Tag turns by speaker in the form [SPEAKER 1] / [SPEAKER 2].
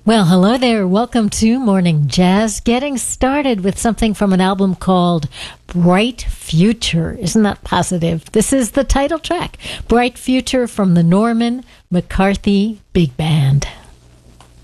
[SPEAKER 1] Well, hello there. Welcome to Morning Jazz. Getting started with something from an album called Bright Future. Isn't that positive? This is the title track, Bright Future from the Norman McCarthy Big Band.